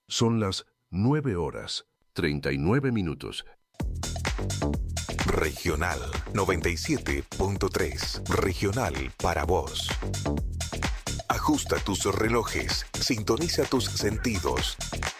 Son las 9:39. Regional 97.3. Regional para vos. Ajusta tus relojes, sintoniza tus sentidos.